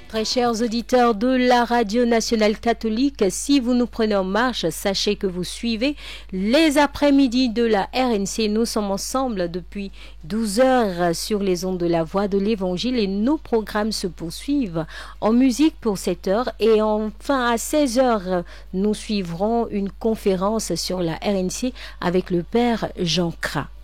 Très chers auditeurs de la Radio Nationale Catholique, si vous nous prenez en marche, sachez que vous suivez les après-midi de la RNC. Nous sommes ensemble depuis 12 heures sur les ondes de la Voix de l'Évangile et nos programmes se poursuivent en musique pour 7 heures. Et enfin, à 16 heures, nous suivrons une conférence sur la RNC avec le Père Jean Cras.